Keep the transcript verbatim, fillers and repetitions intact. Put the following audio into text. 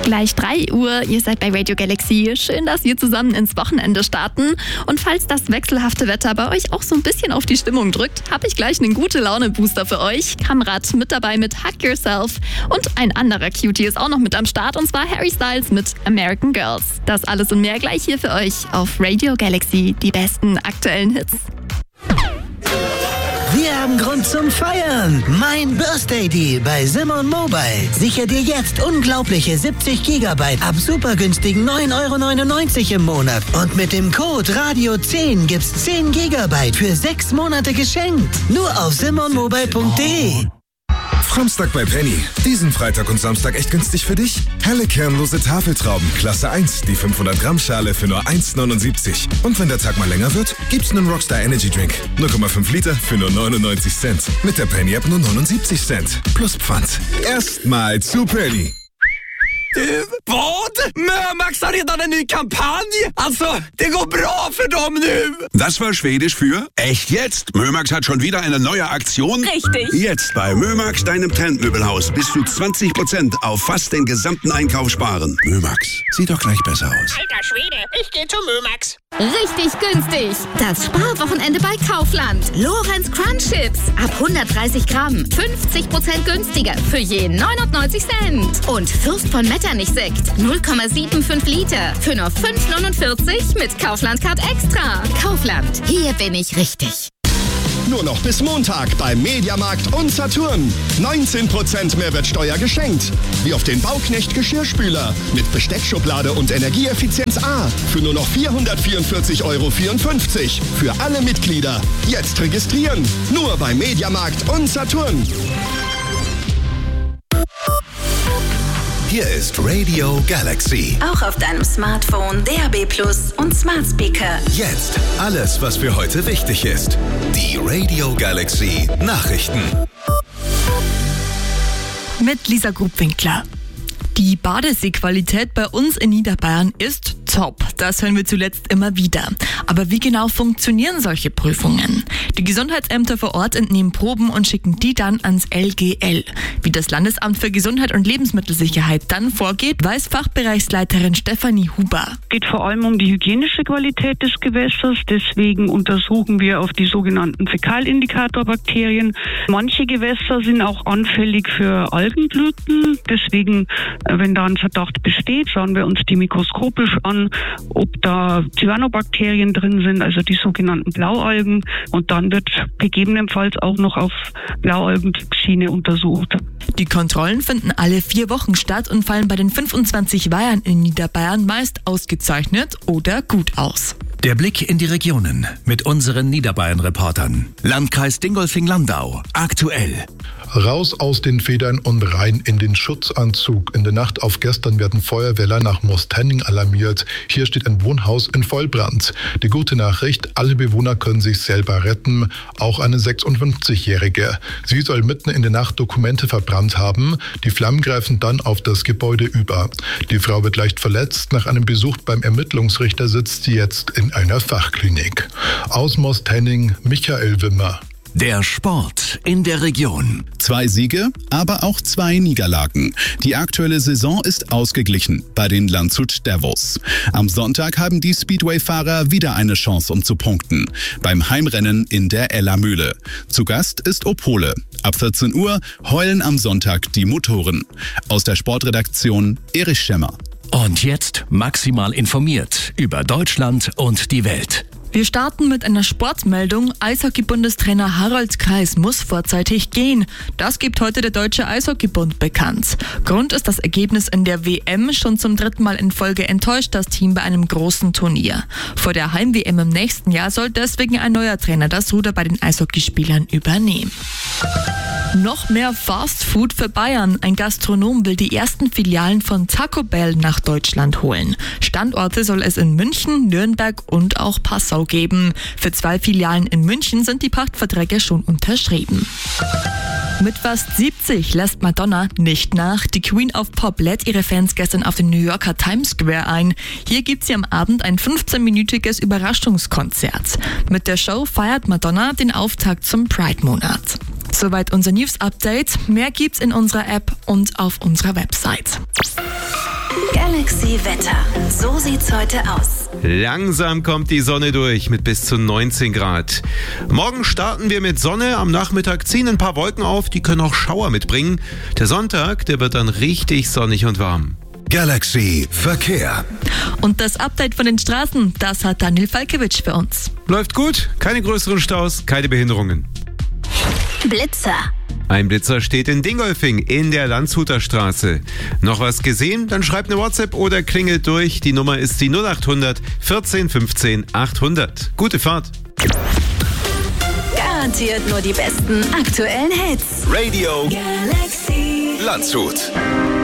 Gleich drei Uhr, ihr seid bei Radio Galaxy. Schön, dass wir zusammen ins Wochenende starten. Und falls das wechselhafte Wetter bei euch auch so ein bisschen auf die Stimmung drückt, habe ich gleich einen Gute-Laune-Booster für euch. Kamrat mit dabei mit Hug Yourself. Und ein anderer Cutie ist auch noch mit am Start, und zwar Harry Styles mit American Girls. Das alles und mehr gleich hier für euch auf Radio Galaxy. Die besten aktuellen Hits. Wir haben Grund zum Feiern. Mein Birthday Deal bei Simon Mobile. Sichere dir jetzt unglaubliche siebzig Gigabyte ab super günstigen neun Euro neunundneunzig im Monat. Und mit dem Code Radio zehn gibt's zehn Gigabyte für sechs Monate geschenkt. Nur auf simon mobile punkt de. Samstag bei Penny. Diesen Freitag und Samstag echt günstig für dich? Helle kernlose Tafeltrauben, Klasse eins, die fünfhundert Gramm Schale für nur eins Euro neunundsiebzig. Und wenn der Tag mal länger wird, gibt's einen Rockstar Energy Drink. null Komma fünf Liter für nur neunundneunzig Cent. Mit der Penny App nur neunundsiebzig Cent. Plus Pfand. Erstmal zu Penny. Du, vad? Mömax har redan en ny kampanj. Alltså, det går bra för dem nu. Das war Schwedisch für echt jetzt. Mömax hat schon wieder eine neue Aktion. Richtig. Jetzt bei Mömax, deinem Trendmöbelhaus, bis zu zwanzig Prozent auf fast den gesamten Einkauf sparen. Mömax, sieht doch gleich besser aus. Alter Schwede, ich gehe zu Mömax. Richtig günstig. Das Sparwochenende bei Kaufland. Lorenz Crunch Chips. Ab hundertdreißig Gramm. fünfzig Prozent günstiger für je neunundneunzig Cent. Und Fürst von Metternich-Sekt. null Komma fünfundsiebzig Liter. Für nur fünf Euro neunundvierzig mit Kaufland-Card Extra. Kaufland. Hier bin ich richtig. Nur noch bis Montag beim Mediamarkt und Saturn. neunzehn Prozent Mehrwertsteuer geschenkt. Wie auf den Bauknecht Geschirrspüler mit Besteckschublade und Energieeffizienz A. Für nur noch vierhundertvierundvierzig Euro vierundfünfzig. Für alle Mitglieder. Jetzt registrieren. Nur beim Mediamarkt und Saturn. Hier ist Radio Galaxy. Auch auf deinem Smartphone, D A B Plus und Smart Speaker. Jetzt alles, was für heute wichtig ist. Die Radio Galaxy Nachrichten. Mit Lisa Grubwinkler. Die Badeseequalität bei uns in Niederbayern ist top. Das hören wir zuletzt immer wieder. Aber wie genau funktionieren solche Prüfungen? Die Gesundheitsämter vor Ort entnehmen Proben und schicken die dann ans L G L. Wie das Landesamt für Gesundheit und Lebensmittelsicherheit dann vorgeht, weiß Fachbereichsleiterin Stefanie Huber. Es geht vor allem um die hygienische Qualität des Gewässers. Deswegen untersuchen wir auf die sogenannten Fäkalindikatorbakterien. Manche Gewässer sind auch anfällig für Algenblüten. Deswegen, wenn da ein Verdacht besteht, schauen wir uns die mikroskopisch an, ob da Cyanobakterien drin sind, also die sogenannten Blaualgen. Und dann wird gegebenenfalls auch noch auf Blaualgentoxine untersucht. Die Kontrollen finden alle vier Wochen statt und fallen bei den fünfundzwanzig Weihern in Niederbayern meist ausgezeichnet oder gut aus. Der Blick in die Regionen mit unseren Niederbayern-Reportern. Landkreis Dingolfing-Landau. Aktuell. Raus aus den Federn und rein in den Schutzanzug. In der Nacht auf gestern werden Feuerwehrler nach Moostenning alarmiert. Hier steht ein Wohnhaus in Vollbrand. Die gute Nachricht, alle Bewohner können sich selber retten, auch eine sechsundfünfzigjährige. Sie soll mitten in der Nacht Dokumente verbrannt haben. Die Flammen greifen dann auf das Gebäude über. Die Frau wird leicht verletzt. Nach einem Besuch beim Ermittlungsrichter sitzt sie jetzt in einer Fachklinik. Aus Moostenning, Michael Wimmer. Der Sport in der Region. Zwei Siege, aber auch zwei Niederlagen. Die aktuelle Saison ist ausgeglichen bei den Landshut Devils. Am Sonntag haben die Speedway-Fahrer wieder eine Chance, um zu punkten. Beim Heimrennen in der Ellermühle. Zu Gast ist Opole. Ab vierzehn Uhr heulen am Sonntag die Motoren. Aus der Sportredaktion Erich Schemmer. Und jetzt maximal informiert über Deutschland und die Welt. Wir starten mit einer Sportmeldung. Eishockey-Bundestrainer Harald Kreis muss vorzeitig gehen. Das gibt heute der Deutsche Eishockeybund bekannt. Grund ist das Ergebnis in der W M. Schon zum dritten Mal in Folge enttäuscht das Team bei einem großen Turnier. Vor der Heim-W M im nächsten Jahr soll deswegen ein neuer Trainer das Ruder bei den Eishockeyspielern übernehmen. Noch mehr Fast Food für Bayern. Ein Gastronom will die ersten Filialen von Taco Bell nach Deutschland holen. Standorte soll es in München, Nürnberg und auch Passau geben. Für zwei Filialen in München sind die Pachtverträge schon unterschrieben. Mit fast siebzig lässt Madonna nicht nach. Die Queen of Pop lädt ihre Fans gestern auf den New Yorker Times Square ein. Hier gibt sie am Abend ein fünfzehnminütiges Überraschungskonzert. Mit der Show feiert Madonna den Auftakt zum Pride-Monat. Soweit unser News-Update. Mehr gibt's in unserer App und auf unserer Website. Galaxy Wetter. So sieht's heute aus. Langsam kommt die Sonne durch mit bis zu neunzehn Grad. Morgen starten wir mit Sonne, am Nachmittag ziehen ein paar Wolken auf, die können auch Schauer mitbringen. Der Sonntag, der wird dann richtig sonnig und warm. Galaxy Verkehr. Und das Update von den Straßen, das hat Daniel Falkewitsch für uns. Läuft gut, keine größeren Staus, keine Behinderungen. Blitzer. Ein Blitzer steht in Dingolfing in der Landshuter Straße. Noch was gesehen? Dann schreibt eine WhatsApp oder klingelt durch. Die Nummer ist die null achthundert vierzehn fünfzehn achthundert. Gute Fahrt. Garantiert nur die besten aktuellen Hits. Radio Galaxy Landshut.